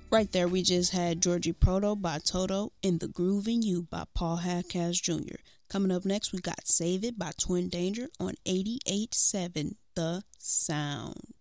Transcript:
Right there, we just had Georgie Proto by Toto and The Groove in You by Paul Hadcast Jr. Coming up next, we got Save It by Twin Danger on 88.7 The Sound.